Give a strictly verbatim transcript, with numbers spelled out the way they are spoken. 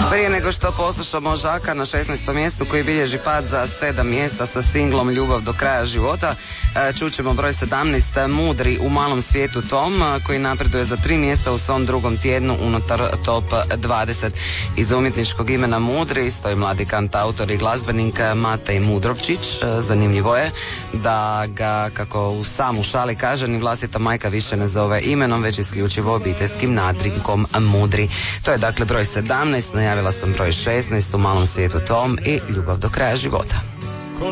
Prije nego što poslušamo Žaka na šesnaestom mjestu koji bilježi pad za sedam mjesta sa singlom Ljubav do kraja života, čućemo broj sedamnaest Mudri u malom svijetu Tom koji napreduje za tri mjesta u svom drugom tjednu unutar top dvadeset. Iza umjetničkog imena Mudri stoji mladi kantautor i glazbenik Matej Mudrovčić. Zanimljivo je da ga, kako u samu šali kaže, ni vlastita majka više ne zove imenom, već isključivo obiteljskim nadimkom Mudri. To je dakle broj sedamnaest, najavila sam broj šesnaest u malom svijetu Tom i Ljubav do kraja života.